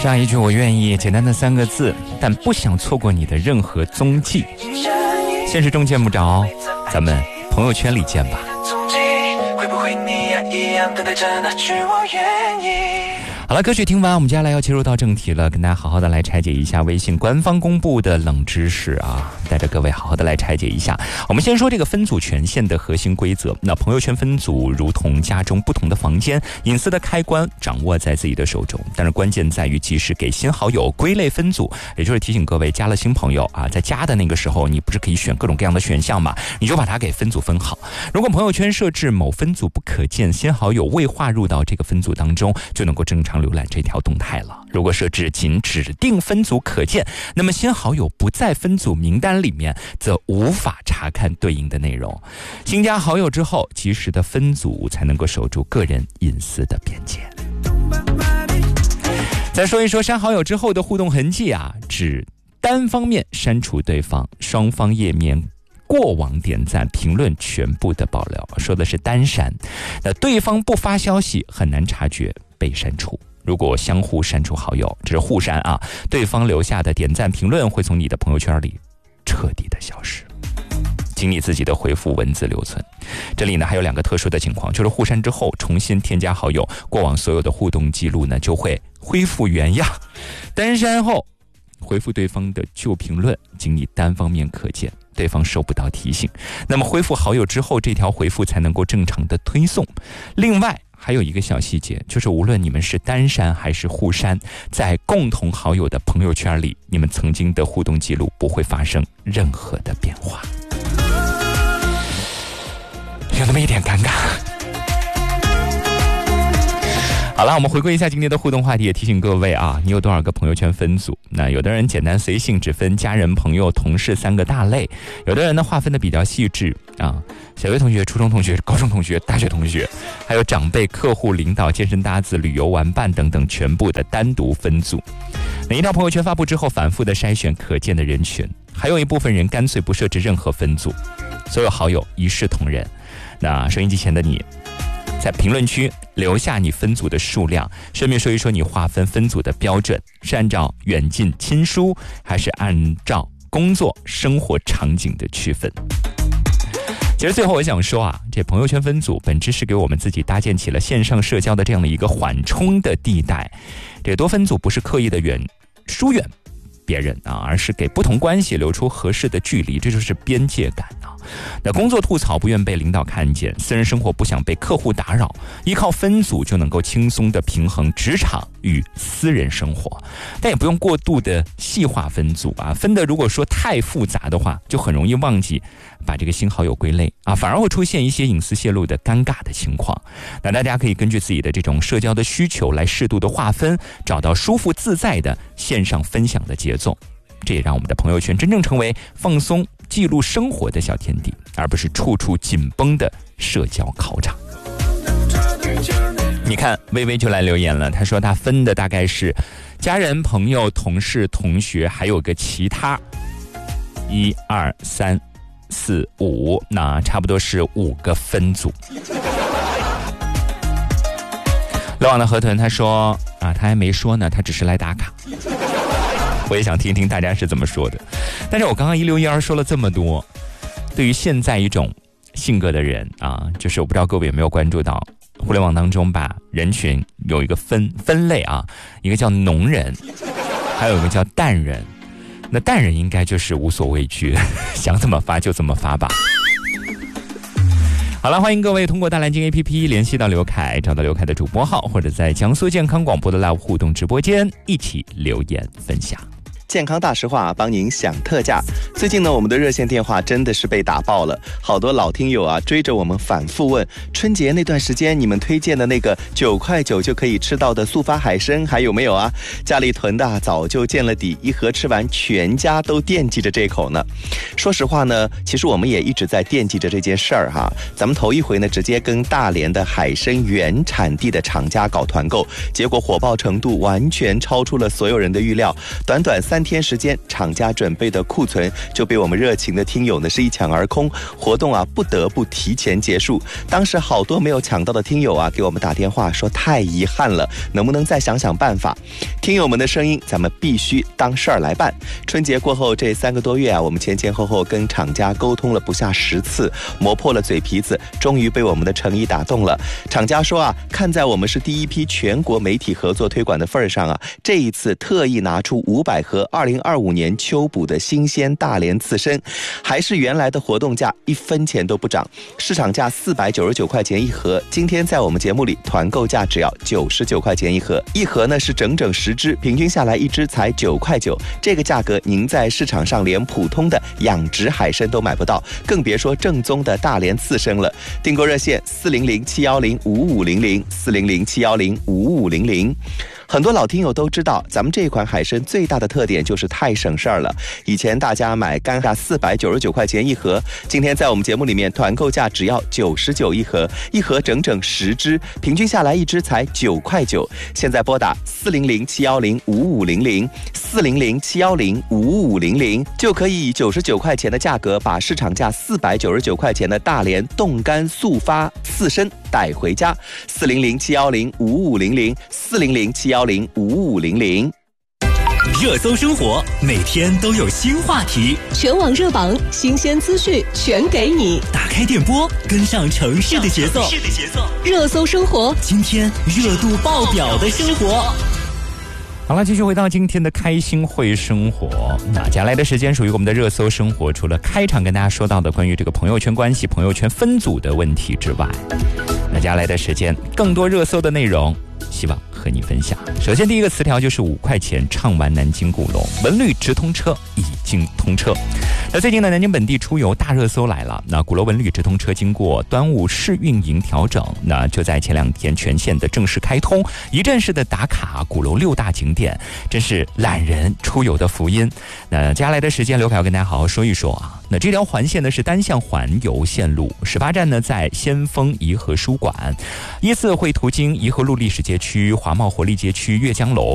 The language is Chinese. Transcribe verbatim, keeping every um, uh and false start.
这样一句我愿意，简单的三个字，但不想错过你的任何踪迹。现实中见不着，咱们朋友圈里见吧。会不会你也一样等待着那句我愿意。好了，歌曲听完，我们接下来要切入到正题了，跟大家好好的来拆解一下微信官方公布的冷知识啊，带着各位好好的来拆解一下。我们先说这个分组权限的核心规则。那朋友圈分组如同家中不同的房间，隐私的开关掌握在自己的手中，但是关键在于及时给新好友归类分组，也就是提醒各位加了新朋友啊，在加的那个时候，你不是可以选各种各样的选项嘛，你就把它给分组分好。如果朋友圈设置某分组不可见，新好友未划入到这个分组当中，就能够正常浏览这条动态了。如果设置仅指定分组可见，那么新好友不在分组名单里面，则无法查看对应的内容。新加好友之后，及时的分组才能够守住个人隐私的边界。再说一说删好友之后的互动痕迹啊，指单方面删除对方，双方页面过往点赞评论全部的保留，说的是单删。那对方不发消息，很难察觉被删除。如果相互删除好友，这是互删啊，对方留下的点赞评论会从你的朋友圈里彻底的消失，请你自己的回复文字留存。这里呢还有两个特殊的情况，就是互删之后重新添加好友，过往所有的互动记录呢就会恢复原样。单删后回复对方的旧评论，仅你单方面可见，对方收不到提醒。那么恢复好友之后，这条回复才能够正常的推送。另外还有一个小细节，就是无论你们是单删还是互删，在共同好友的朋友圈里，你们曾经的互动记录不会发生任何的变化。有那么一点尴尬。好了，我们回归一下今天的互动话题，也提醒各位啊，你有多少个朋友圈分组？那有的人简单随性，只分家人、朋友、同事三个大类；有的人呢划分的比较细致啊，小学同学、初中同学、高中同学、大学同学，还有长辈、客户、领导、健身搭子、旅游玩伴等等，全部的单独分组。那一条朋友圈发布之后，反复的筛选可见的人群，还有一部分人干脆不设置任何分组，所有好友一视同仁。那收音机前的你，在评论区留下你分组的数量，顺便说一说你划分分组的标准，是按照远近亲疏，还是按照工作生活场景的区分？其实最后我想说啊，这朋友圈分组本质是给我们自己搭建起了线上社交的这样的一个缓冲的地带。这多分组不是刻意的远疏远别人啊，而是给不同关系留出合适的距离，这就是边界感啊。那工作吐槽不愿被领导看见，私人生活不想被客户打扰，依靠分组就能够轻松的平衡职场与私人生活。但也不用过度的细化分组啊，分的如果说太复杂的话，就很容易忘记把这个新好友归类啊，反而会出现一些隐私泄露的尴尬的情况。那大家可以根据自己的这种社交的需求来适度的划分，找到舒服自在的线上分享的节奏。这也让我们的朋友圈真正成为放松记录生活的小天地，而不是处处紧绷的社交考场。你看微微就来留言了，他说他分的大概是家人、朋友、同事、同学，还有个其他，一二三四五，那差不多是五个分组。漏网的河豚他说啊，他还没说呢，他只是来打卡。我也想听听大家是怎么说的。但是我刚刚一溜烟说了这么多，对于现在一种性格的人啊，就是我不知道各位有没有关注到，互联网当中把人群有一个分分类啊，一个叫浓人，还有一个叫淡人。那淡人应该就是无所畏惧，想怎么发就怎么发吧。好了，欢迎各位通过大蓝鲸 A P P 联系到刘凯，找到刘凯的主播号，或者在江苏健康广播的 Live 互动直播间一起留言分享。 健康大实话帮您享特价。最近呢，我们的热线电话真的是被打爆了，好多老听友啊追着我们反复问，春节那段时间你们推荐的那个九块九就可以吃到的速发海参还有没有啊？家里囤的早就见了底，一盒吃完全家都惦记着这口呢。说实话呢，其实我们也一直在惦记着这件事儿哈。咱们头一回呢，直接跟大连的海参原产地的厂家搞团购，结果火爆程度完全超出了所有人的预料，短短三三天时间，厂家准备的库存就被我们热情的听友呢是一抢而空，活动啊不得不提前结束。当时好多没有抢到的听友啊给我们打电话说太遗憾了，能不能再想想办法？听友们的声音咱们必须当事儿来办。春节过后这三个多月啊，我们前前后后跟厂家沟通了不下十次，磨破了嘴皮子，终于被我们的诚意打动了。厂家说啊，看在我们是第一批全国媒体合作推广的份上啊，这一次特意拿出五百盒二零二五年秋捕的新鲜大连刺身，还是原来的活动价，一分钱都不涨，市场价四百九十九块钱一盒，今天在我们节目里团购价只要九十九块钱一盒，一盒呢是整整十只，平均下来一只才九块九，这个价格您在市场上连普通的养殖海参都买不到，更别说正宗的大连刺身了。订购热线四零零七幺零五五零零四零零七幺零五五零零。很多老听友都知道，咱们这款海参最大的特点就是太省事儿了。以前大家买干价四百九十九块钱一盒，今天在我们节目里面团购价只要九十九一盒，一盒整整十只，平均下来一只才九块九。现在拨打四零零七幺零五五零零四零零七幺零五五零零，就可以以九十九块钱的价格把市场价四百九十九块钱的大连冻干速发刺身带回家。四零零七幺零五五零零四零零七幺零五五零零。 热搜生活，每天都有新话题， 全网热榜，新鲜资讯全给你。 打开电波，跟上城市的节奏。 热搜生活， 今天热度爆表的生活。 好了，继续回到今天的开心会生活。那接下来的时间属于我们的热搜生活，除了开场跟大家说到的关于这个朋友圈关系、朋友圈分组的问题之外，那接下来的时间更多热搜的内容希望和你分享。首先第一个词条就是五块钱畅玩南京鼓楼，文旅直通车已经通车。那最近的南京本地出游大热搜来了，那鼓楼文旅直通车经过端午试运营调整，那就在前两天全线的正式开通，一站式的打卡鼓楼六大景点，真是懒人出游的福音。那接下来的时间刘凯要跟大家好好说一说啊。那这条环线呢是单向环游线路，十八站呢在先锋颐和书馆，依次会途经颐和路历史街区、华贸活力街区、阅江楼、